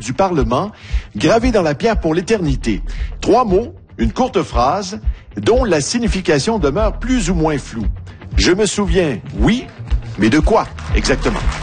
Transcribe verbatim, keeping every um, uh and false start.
du Parlement, gravés dans la pierre pour l'éternité. Trois mots, une courte phrase, dont la signification demeure plus ou moins floue. Je me souviens, oui, mais de quoi exactement?